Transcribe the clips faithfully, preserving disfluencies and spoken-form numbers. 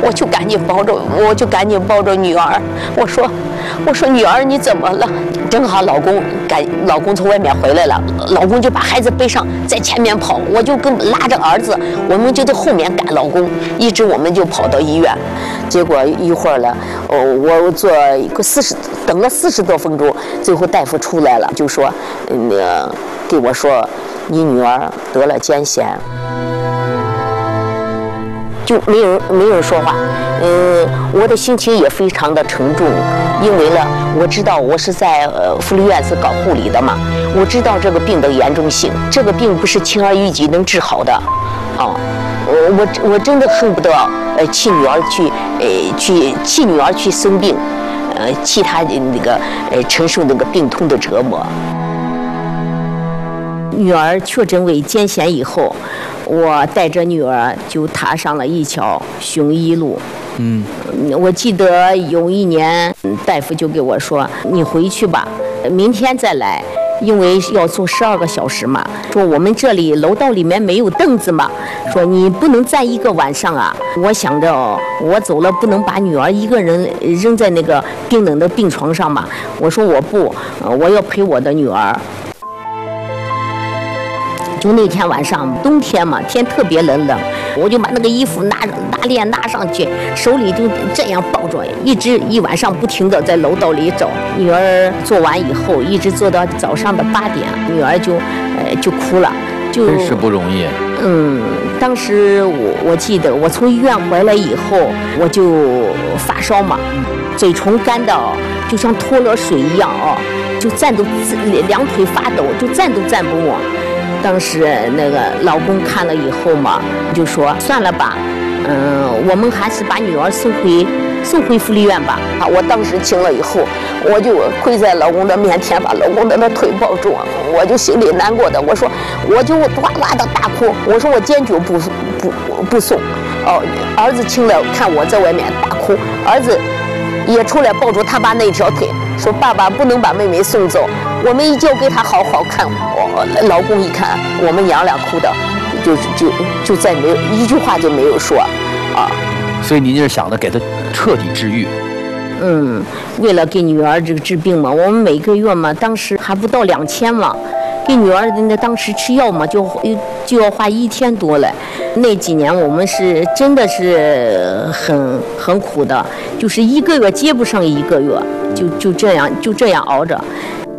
我就赶紧抱着，我就赶紧抱着女儿，我说，我说女儿你怎么了？正好老公赶，老公从外面回来了，老公就把孩子背上，在前面跑，我就跟拉着儿子，我们就在后面赶老公，一直我们就跑到医院，结果一会儿了，哦，我坐一个四十，等了四十多分钟，最后大夫出来了，就说，那个给我说，你女儿得了癫痫。就没有没有说话，嗯，我的心情也非常的沉重，因为呢，我知道我是在呃福利院是搞护理的嘛，我知道这个病的严重性，这个病不是轻而易举能治好的，啊，我我我真的恨不得呃弃女儿去呃去弃女儿去生病，呃弃她那个呃承受那个病痛的折磨。女儿确诊为癫痫以后，我带着女儿就踏上了一条寻医路。嗯，我记得有一年，大夫就给我说：“你回去吧，明天再来，因为要坐十二个小时嘛。说我们这里楼道里面没有凳子嘛，说你不能站一个晚上啊。”我想着哦，我走了不能把女儿一个人扔在那个冰冷的病床上嘛。我说我不，我要陪我的女儿。就那天晚上，冬天嘛，天特别冷冷，我就把那个衣服拿拉链拉上去，手里就这样抱着，一直一晚上不停的在楼道里找。女儿做完以后，一直做到早上的八点，女儿就呃就哭了，就真是不容易。 嗯，当时我我记得我从医院回来以后，我就发烧嘛，嘴唇干的就像脱了水一样哦，就站都两腿发抖，就站都站不稳。当时那个老公看了以后嘛，就说算了吧，嗯，我们还是把女儿送回送回福利院吧。啊，我当时请了以后，我就跪在老公的面前，把老公的那腿抱住，我就心里难过的，我说我就哇哇的大哭，我说我坚决不不不送。哦，儿子听了看我在外面大哭，儿子也出来抱住他爸那条腿，说爸爸不能把妹妹送走，我们一定要给她好好看。我老公一看我们娘俩哭的，就就就再没有一句话就没有说，啊。 所以您是想着给她彻底治愈。 嗯，为了给女儿这个治病嘛，我们每个月嘛，当时还不到两千嘛，给女儿那当时吃药嘛，就就要花一千多了。那几年我们是真的是很很苦的，就是一个月接不上一个月，就就这样就这样熬着。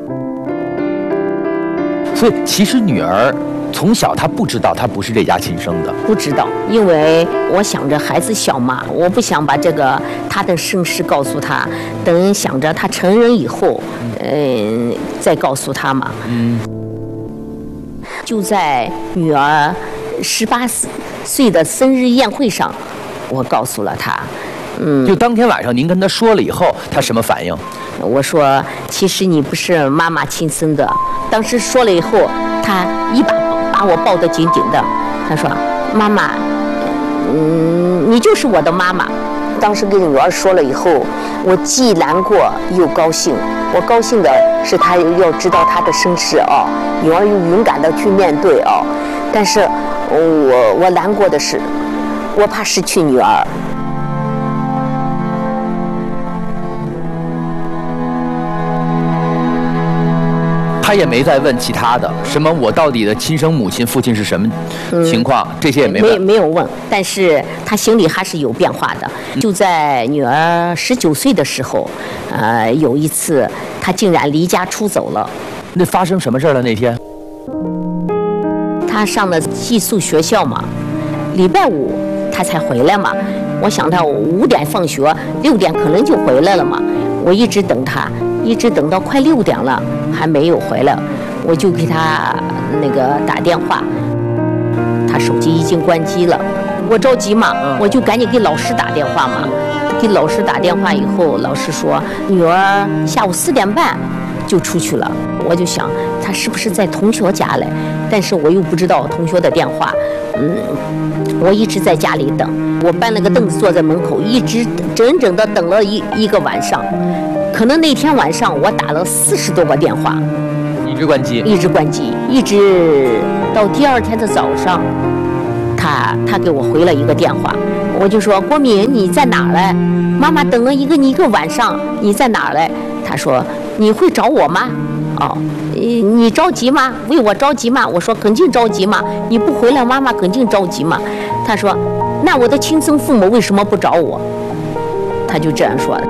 所以其实女儿从小她不知道她不是这家亲生的， 不知道，因为我想着孩子小嘛，我不想把这个她的身世告诉她，等想着她成人以后，嗯、呃，再告诉她嘛。嗯。就在女儿十八岁的生日宴会上，我告诉了她。嗯。 就当天晚上您跟她说了以后，她什么反应？ 我说，其实你不是妈妈亲生的。当时说了以后，他一把把我抱得紧紧的。他说：“妈妈，嗯，你就是我的妈妈。”当时跟女儿说了以后，我既难过又高兴。我高兴的是她要知道她的身世哦，女儿又勇敢的去面对哦。但是我我难过的是，我怕失去女儿。 他也没再问其他的，什么我到底的亲生母亲、父亲是什么情况，嗯、这些也没问。 没没有问，但是他心里还是有变化的。嗯、就在女儿十九岁的时候，呃，有一次他竟然离家出走了。 那发生什么事了？那天他上了寄宿学校嘛，礼拜五他才回来嘛。我想他五点放学，六点可能就回来了嘛。我一直等他。一直等到快六点了，还没有回来，我就给他那个打电话，他手机已经关机了，我着急嘛，我就赶紧给老师打电话嘛。给老师打电话以后，老师说女儿下午四点半就出去了。我就想他是不是在同学家嘞？但是我又不知道同学的电话，嗯，我一直在家里等，我搬了个凳子坐在门口，一直整整的等了一一个晚上。可能那天晚上我打了四十多个电话， 一直关机， 一直关机，一直到第二天的早上，他他给我回了一个电话， 我就说国民你在哪儿嘞？妈妈等了一个你一个晚上，你在哪儿嘞？他说你会找我吗？哦，你你着急吗？为我着急吗？我说肯定着急嘛，你不回来，妈妈肯定着急嘛。他说，那我的亲生父母为什么不找我？他就这样说的。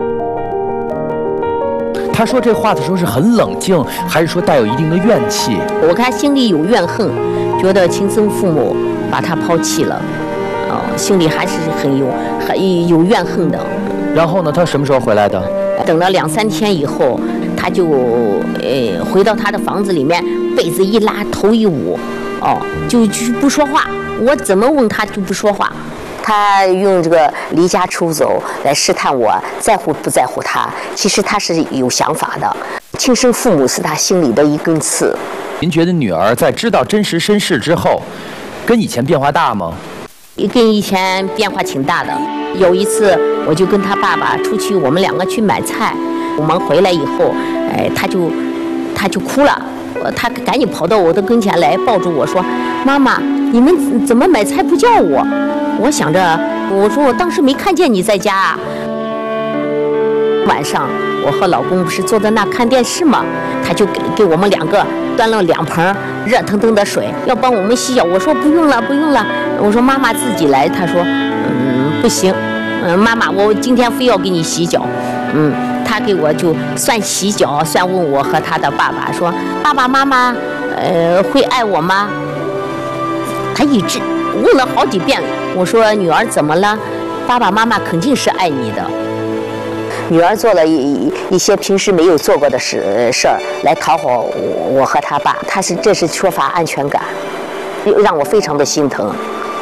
他说这话的时候是很冷静，还是说带有一定的怨气？ 我看心里有怨恨，觉得亲生父母把他抛弃了，哦，心里还是很有很有怨恨的。 然后呢，他什么时候回来的？ 等了两三天以后，他就呃回到他的房子里面，被子一拉，头一捂，哦，就就不说话。我怎么问他就不说话。他用这个离家出走来试探我在乎不在乎他。其实他是有想法的，亲生父母是他心里的一根刺。 您觉得女儿在知道真实身世之后，跟以前变化大吗？ 跟以前变化挺大的。有一次，我就跟他爸爸出去，我们两个去买菜。我们回来以后，哎，他就他就哭了，他赶紧跑到我的跟前来，抱住我说：“妈妈，你们怎么买菜不叫我？”我想着，我说我当时没看见你在家啊。晚上，我和老公不是坐在那看电视嘛，他就给给我们两个端了两盆热腾腾的水，要帮我们洗脚。我说不用了，不用了。我说妈妈自己来。他说，嗯，不行，嗯，妈妈，我今天非要给你洗脚。嗯，他给我就算洗脚，算问我和他的爸爸说，爸爸妈妈，呃，会爱我吗？他一直问了好几遍。我说女儿怎么了？爸爸妈妈肯定是爱你的。女儿做了一一些平时没有做过的事事儿来讨好我我和他爸，他是这是缺乏安全感，让我非常的心疼。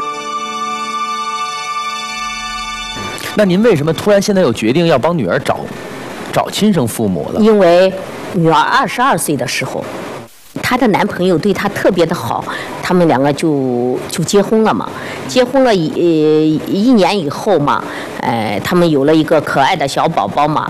那您为什么突然现在又决定要帮女儿找找亲生父母了？ 因为女儿二十二岁的时候，她的男朋友对她特别的好，他们两个就就结婚了嘛。结婚了一呃一年以后嘛，呃，他们有了一个可爱的小宝宝嘛。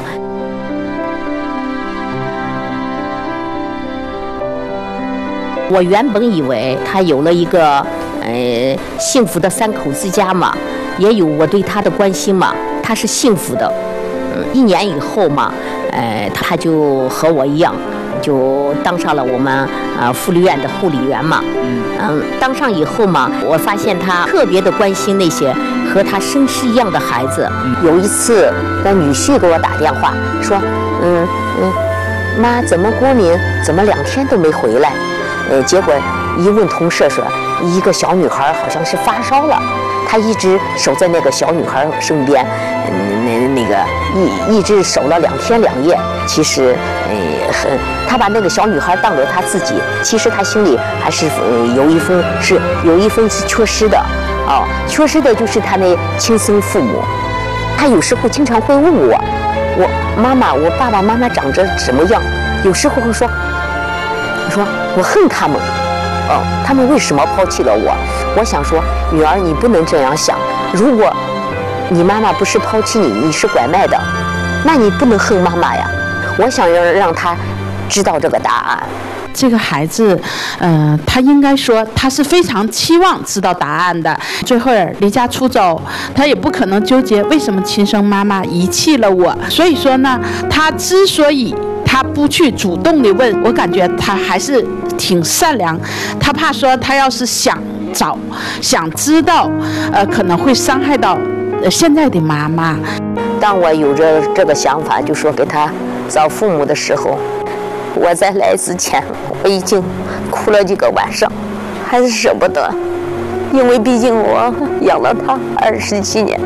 我原本以为他有了一个呃幸福的三口之家嘛，也有我对他的关心嘛，他是幸福的。嗯，一年以后嘛，呃，他就和我一样。就当上了我们啊妇女院的护理员嘛，嗯，当上以后嘛，我发现他特别的关心那些和他身世一样的孩子。有一次，那女婿给我打电话说，嗯嗯，妈，怎么郭敏怎么两天都没回来？呃，结果一问同事说，一个小女孩好像是发烧了，他一直守在那个小女孩身边，嗯，那那个一一直守了两天两夜。其实，呃，很，他把那个小女孩当着他自己，其实他心里还是呃有一份是有一份是缺失的，哦，缺失的就是他那亲生父母。他有时候经常会问我，我妈妈，我爸爸妈妈长着怎么样？有时候会说，说我恨他们，哦，他们为什么抛弃了我？我想说，女儿，你不能这样想。如果你妈妈不是抛弃你，你是拐卖的，那你不能恨妈妈呀。我想要让他知道这个答案。 这个孩子，呃，他应该说他是非常期望知道答案的。最后离家出走，他也不可能纠结为什么亲生妈妈遗弃了我。所以说呢，他之所以他不去主动的问，我感觉他还是挺善良。他怕说他要是想找、想知道，呃，可能会伤害到呃现在的妈妈。 当我有着这个想法，就说给他找父母的时候，我在来之前我已经哭了几个晚上，还是舍不得，因为毕竟我养了他二十七年。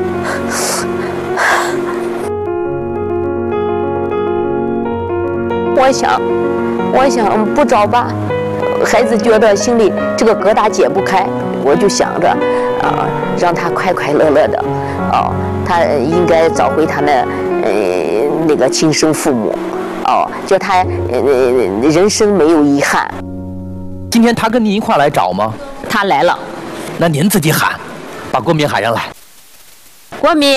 我想，我想不找吧，孩子觉得心里这个疙瘩解不开，我就想着，啊、呃，让他快快乐乐的，哦，他应该找回他那呃那个亲生父母，哦，叫他呃人生没有遗憾。 今天他跟您一块来找吗？ 他来了。 那您自己喊，把郭敏喊上来。 郭敏。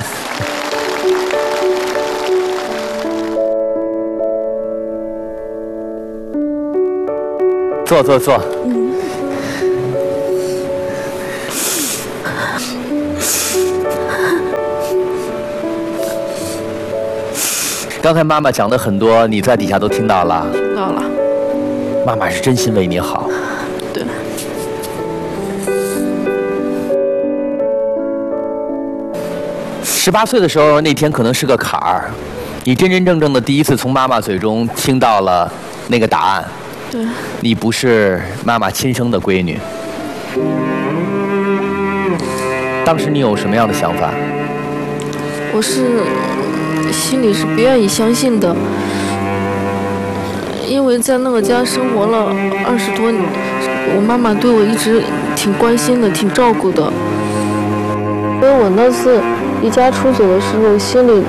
坐坐坐。 嗯。 刚才妈妈讲的很多，你在底下都听到了。 听到了。 妈妈是真心为你好。 对。 十八岁的时候，那天可能是个坎儿，你真真正正的第一次从妈妈嘴中听到了那个答案。 对。 你不是妈妈亲生的闺女。当时你有什么样的想法？ 我是心里是不愿意相信的，因为在那个家生活了二十多年，我妈妈对我一直挺关心的，挺照顾的。所以我那次离家出走的时候，心里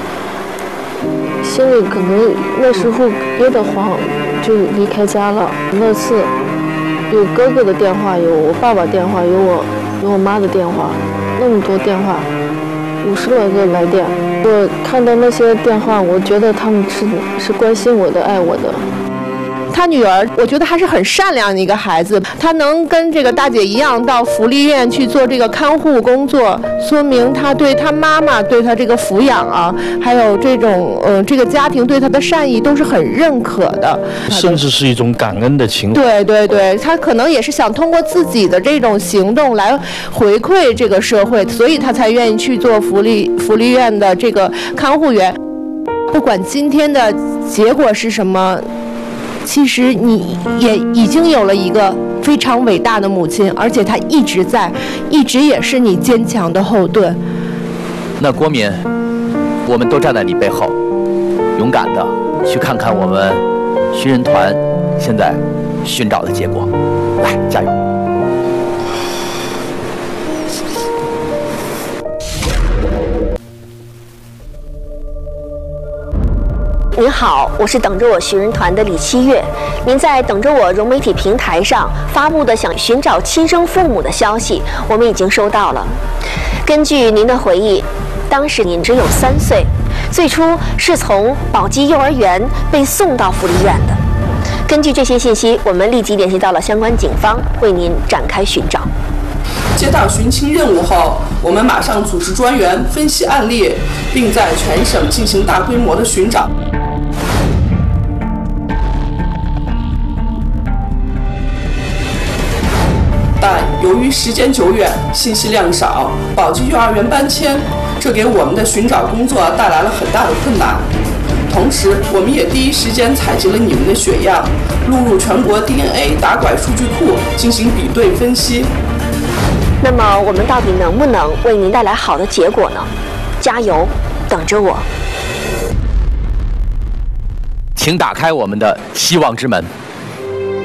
心里可能那时候有点慌，就离开家了。那次有哥哥的电话，有我爸爸电话，有我有我妈的电话，那么多电话，五十来个来电。我看到那些电话，我觉得他们是是关心我的，爱我的。 他女儿，我觉得还是很善良的一个孩子。他能跟这个大姐一样到福利院去做这个看护工作，说明他对他妈妈对他这个抚养啊，还有这种呃这个家庭对他的善意都是很认可的， 甚至是一种感恩的情。 对对对，他可能也是想通过自己的这种行动来回馈这个社会，所以他才愿意去做福利福利院的这个看护员。不管今天的结果是什么，其实你也已经有了一个非常伟大的母亲，而且她一直在，一直也是你坚强的后盾。 那郭敏，我们都站在你背后，勇敢的去看看我们寻人团现在寻找的结果，来，加油！ 您好，我是等着我寻人团的李七月。您在等着我融媒体平台上发布的想寻找亲生父母的消息，我们已经收到了。根据您的回忆，当时您只有三岁，最初是从宝鸡幼儿园被送到福利院的。根据这些信息，我们立即联系到了相关警方，为您展开寻找。 接到寻亲任务后，我们马上组织专员分析案例，并在全省进行大规模的寻找。但由于时间久远，信息量少，宝鸡幼儿园搬迁，这给我们的寻找工作带来了很大的困难。同时，我们也第一时间采集了你们的血样，录入全国 D N A 打拐数据库进行比对分析。 那么，我们到底能不能为您带来好的结果呢？加油，等着我！ 请打开我们的希望之门。